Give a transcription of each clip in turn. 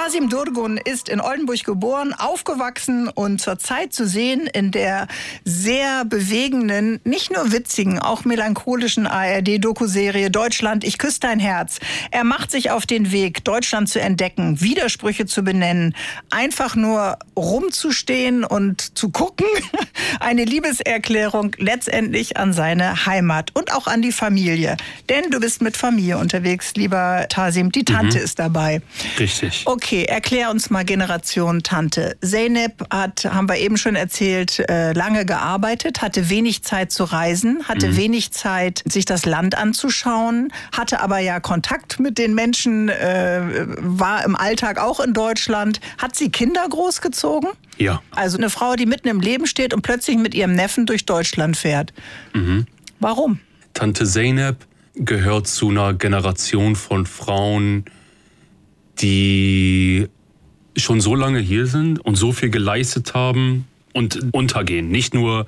Tasim Durgun ist in Oldenburg geboren, aufgewachsen und zurzeit zu sehen in der sehr bewegenden, nicht nur witzigen, auch melancholischen ARD-Doku-Serie Deutschland, ich küsse dein Herz. Er macht sich auf den Weg, Deutschland zu entdecken, Widersprüche zu benennen, einfach nur rumzustehen und zu gucken. Eine Liebeserklärung letztendlich an seine Heimat und auch an die Familie. Denn du bist mit Familie unterwegs, lieber Tasim. Die Tante ist dabei. Richtig. Okay, erklär uns mal Generation Tante. Zeynep hat, haben wir eben schon erzählt, lange gearbeitet, hatte wenig Zeit zu reisen, hatte wenig Zeit, sich das Land anzuschauen, hatte aber ja Kontakt mit den Menschen, war im Alltag auch in Deutschland. Hat sie Kinder großgezogen? Ja. Also eine Frau, die mitten im Leben steht und plötzlich mit ihrem Neffen durch Deutschland fährt. Warum? Tante Zeynep gehört zu einer Generation von Frauen, die schon so lange hier sind und so viel geleistet haben und untergehen. Nicht nur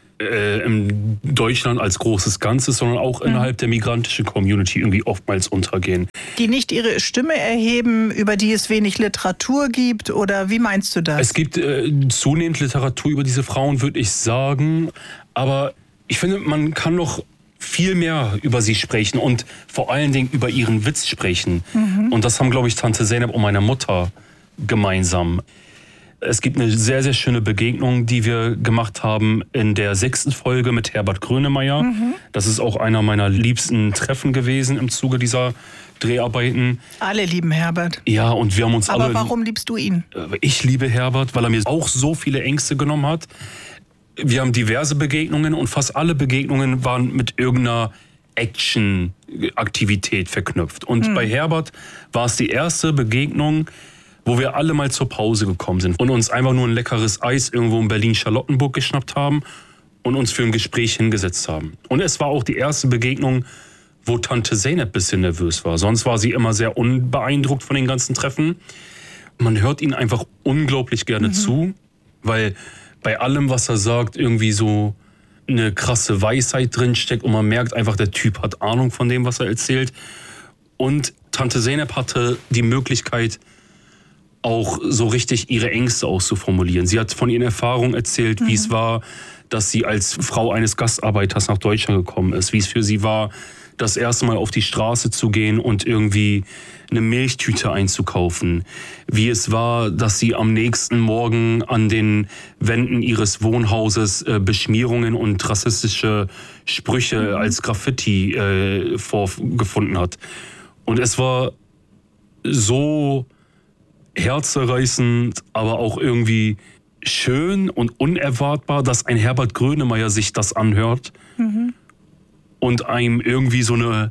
in Deutschland als großes Ganzes, sondern auch innerhalb der migrantischen Community irgendwie oftmals untergehen. Die nicht ihre Stimme erheben, über die es wenig Literatur gibt, oder wie meinst du das? Es gibt zunehmend Literatur über diese Frauen, würde ich sagen. Aber ich finde, man kann noch viel mehr über sie sprechen und vor allen Dingen über ihren Witz sprechen. Und das haben, glaube ich, Tante Zeynep und meine Mutter gemeinsam. Es gibt eine sehr, sehr schöne Begegnung, die wir gemacht haben in der 6. Folge mit Herbert Grönemeyer. Das ist auch einer meiner liebsten Treffen gewesen im Zuge dieser Dreharbeiten. Alle lieben Herbert. Ja, und wir haben uns alle... Aber warum liebst du ihn? Ich liebe Herbert, weil er mir auch so viele Ängste genommen hat. Wir haben diverse Begegnungen und fast alle Begegnungen waren mit irgendeiner Action-Aktivität verknüpft. Und bei Herbert war es die erste Begegnung, wo wir alle mal zur Pause gekommen sind und uns einfach nur ein leckeres Eis irgendwo in Berlin-Charlottenburg geschnappt haben und uns für ein Gespräch hingesetzt haben. Und es war auch die erste Begegnung, wo Tante Zeynep ein bisschen nervös war. Sonst war sie immer sehr unbeeindruckt von den ganzen Treffen. Man hört ihn einfach unglaublich gerne zu, weil bei allem, was er sagt, irgendwie so eine krasse Weisheit drinsteckt und man merkt einfach, der Typ hat Ahnung von dem, was er erzählt. Und Tante Zeynep hatte die Möglichkeit, auch so richtig ihre Ängste auszuformulieren. Sie hat von ihren Erfahrungen erzählt, wie es war, dass sie als Frau eines Gastarbeiters nach Deutschland gekommen ist, wie es für sie war, das erste Mal auf die Straße zu gehen und irgendwie eine Milchtüte einzukaufen. Wie es war, dass sie am nächsten Morgen an den Wänden ihres Wohnhauses Beschmierungen und rassistische Sprüche als Graffiti vorgefunden hat. Und es war so herzerreißend, aber auch irgendwie schön und unerwartbar, dass ein Herbert Grönemeyer sich das anhört und einem irgendwie so eine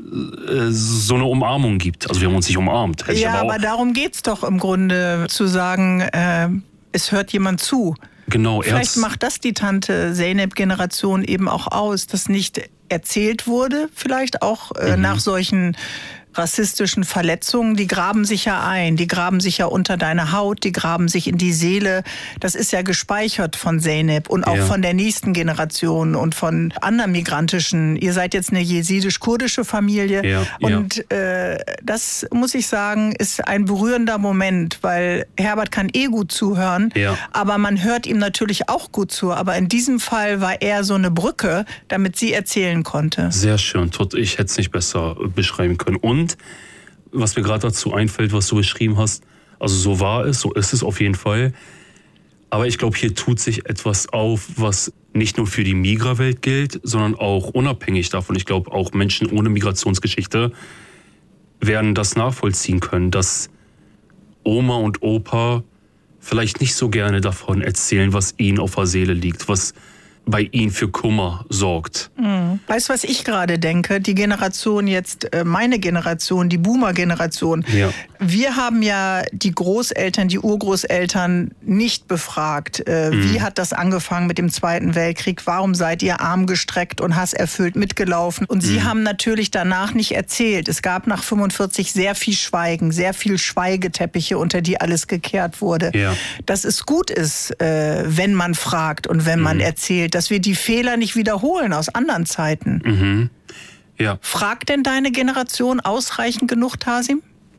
Umarmung gibt. Also wir haben uns nicht umarmt. Ja, aber darum geht's doch im Grunde, zu sagen, es hört jemand zu. Genau. Vielleicht macht das die Tante Zeynep-Generation eben auch aus, dass nicht erzählt wurde, vielleicht auch nach solchen rassistischen Verletzungen, die graben sich ja ein, die graben sich ja unter deine Haut, die graben sich in die Seele. Das ist ja gespeichert von Zeynep und auch von der nächsten Generation und von anderen migrantischen. Ihr seid jetzt eine jesidisch-kurdische Familie und das, muss ich sagen, ist ein berührender Moment, weil Herbert kann gut zuhören, aber man hört ihm natürlich auch gut zu. Aber in diesem Fall war er so eine Brücke, damit sie erzählen konnte. Sehr schön. Ich hätte es nicht besser beschreiben können. Und was mir gerade dazu einfällt, was du beschrieben hast, also so war es, so ist es auf jeden Fall. Aber ich glaube, hier tut sich etwas auf, was nicht nur für die Migra-Welt gilt, sondern auch unabhängig davon. Ich glaube, auch Menschen ohne Migrationsgeschichte werden das nachvollziehen können, dass Oma und Opa vielleicht nicht so gerne davon erzählen, was ihnen auf der Seele liegt, was bei ihnen für Kummer sorgt. Weißt du, was ich gerade denke? Die Generation jetzt, meine Generation, die Boomer-Generation. Wir haben ja die Großeltern, die Urgroßeltern nicht befragt. Wie hat das angefangen mit dem Zweiten Weltkrieg? Warum seid ihr armgestreckt und hasserfüllt mitgelaufen? Und sie haben natürlich danach nicht erzählt. Es gab nach 45 sehr viel Schweigen, sehr viel Schweigeteppiche, unter die alles gekehrt wurde. Dass es gut ist, wenn man fragt und wenn man erzählt, dass wir die Fehler nicht wiederholen aus anderen Zeiten. Ja. Fragt denn deine Generation ausreichend genug, Tasim?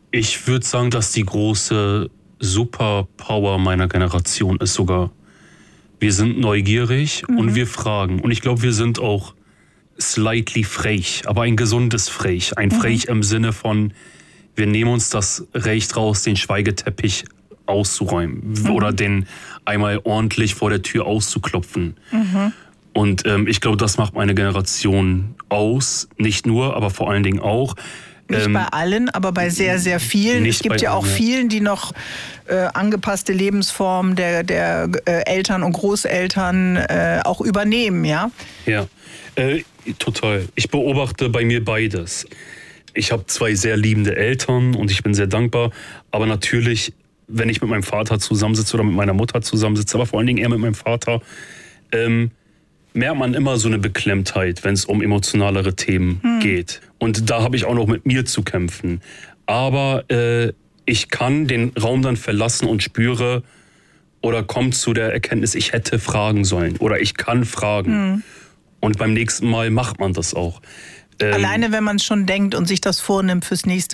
Ich würde sagen, dass die große Superpower meiner Generation ist sogar, wir sind neugierig und wir fragen. Und ich glaube, wir sind auch slightly frech, aber ein gesundes Frech. Ein Frech im Sinne von, wir nehmen uns das Recht raus, den Schweigeteppich auszuräumen oder den einmal ordentlich vor der Tür auszuklopfen. Und ich glaube, das macht meine Generation aus. Nicht nur, aber vor allen Dingen auch. Nicht bei allen, aber bei sehr, sehr vielen. Es gibt ja auch vielen, die noch angepasste Lebensformen der Eltern und Großeltern auch übernehmen, ja? Ja, total. Ich beobachte bei mir beides. Ich habe 2 sehr liebende Eltern und ich bin sehr dankbar. Aber natürlich, wenn ich mit meinem Vater zusammensitze oder mit meiner Mutter zusammensitze, aber vor allen Dingen eher mit meinem Vater, merkt man immer so eine Beklemmtheit, wenn es um emotionalere Themen geht. Und da habe ich auch noch mit mir zu kämpfen. Aber ich kann den Raum dann verlassen und spüre oder komme zu der Erkenntnis, ich hätte fragen sollen oder ich kann fragen. Und beim nächsten Mal macht man das auch. Alleine, wenn man es schon denkt und sich das vornimmt fürs nächste